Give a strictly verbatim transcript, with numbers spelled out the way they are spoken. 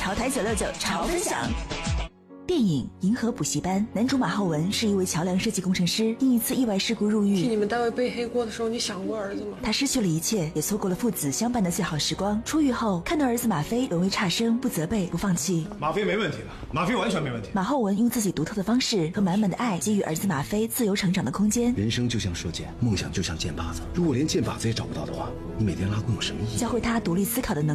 潮台九六九潮分享。电影《银河补习班》，男主马浩文是一位桥梁设计工程师，因一次意外事故入狱。 替你们单位背黑锅的时候，你想过儿子吗？ 他失去了一切，也错过了父子相伴的最好时光。出狱后，看到儿子马飞沦为差生，不责备，不放弃。 马飞没问题的，马飞完全没问题。 马浩文用自己独特的方式和满满的爱，给予儿子马飞自由成长的空间。 人生就像射箭，梦想就像箭靶子。如果连箭靶子也找不到的话，你每天拉弓有什么意义？ 教会他独立思考的能力。